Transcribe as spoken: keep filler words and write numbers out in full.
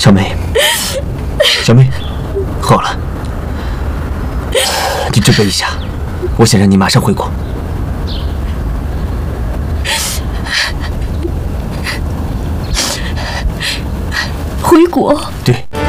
小梅，小梅，好了，你准备一下，我想让你马上回国。 回国？ 对。